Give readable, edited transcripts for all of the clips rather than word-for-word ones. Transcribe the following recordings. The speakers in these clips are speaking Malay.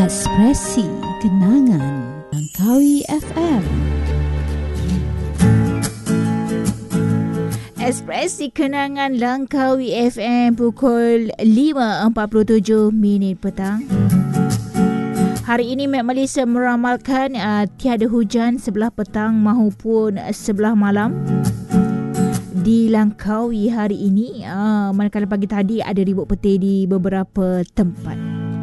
Ekspresi Kenangan Langkawi FM. Ekspresi Kenangan Langkawi FM pukul 5.47 petang. Hari ini Met Malaysia meramalkan tiada hujan sebelah petang maupun sebelah malam di Langkawi hari ini. Manakala pagi tadi ada ribut petir di beberapa tempat.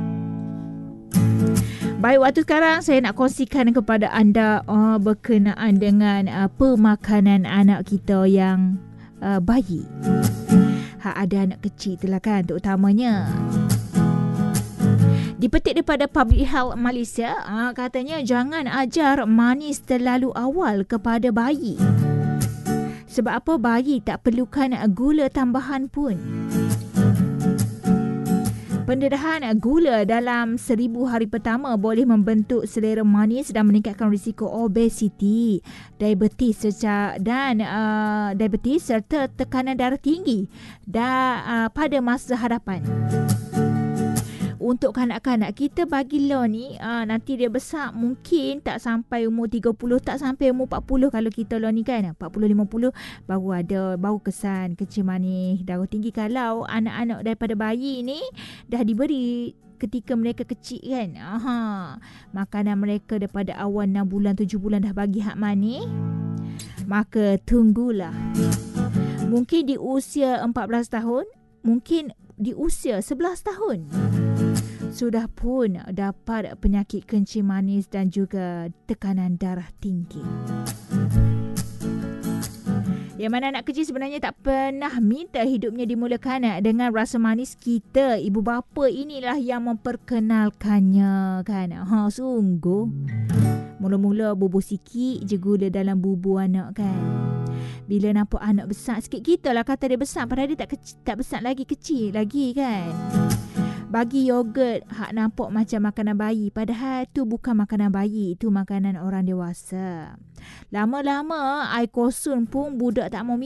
Baik, waktu sekarang saya nak kongsikan kepada anda berkenaan dengan pemakanan anak kita yang bayi. Ada anak kecil itulah kan, terutamanya. Dipetik daripada Public Health Malaysia, katanya jangan ajar manis terlalu awal kepada bayi. Sebab apa? Bayi tak perlukan gula tambahan pun. Pendedahan gula dalam 1000 hari pertama boleh membentuk selera manis dan meningkatkan risiko obesiti, diabetes serta tekanan darah tinggi pada masa hadapan. Untuk kanak-kanak kita bagi lo ni nanti dia besar mungkin tak sampai umur 30, tak sampai umur 40 kalau kita lo ni kan 40-50 baru kesan kecil manis darah tinggi. Kalau anak-anak daripada bayi ni dah diberi ketika mereka kecil kan, makanan mereka daripada awal 6 bulan 7 bulan dah bagi hak manis, maka tunggulah. Mungkin di usia 14 tahun, mungkin di usia 11 tahun sudah pun dapat penyakit kencing manis dan juga tekanan darah tinggi. Yang mana anak kecil sebenarnya tak pernah minta hidupnya dimulakan dengan rasa manis. Kita, ibu bapa inilah yang memperkenalkannya kan. Sungguh. Mula-mula bubuh sikit je gula dalam bubu anak kan. Bila nampak anak besar sikit, kita lah kata dia besar, padahal dia tak besar lagi, kecil lagi kan. Bagi yogurt hak nampak macam makanan bayi, padahal tu bukan makanan bayi, itu makanan orang dewasa. Lama-lama air kosun pun budak tak mau